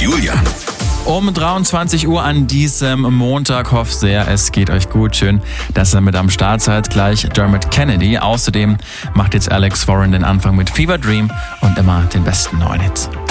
Julian. Um 23 Uhr an diesem Montag. Hoffe sehr, es geht euch gut. Schön, dass ihr mit am Start seid. Gleich Dermot Kennedy. Außerdem macht jetzt Alex Warren den Anfang mit Fever Dream und immer den besten neuen Hits.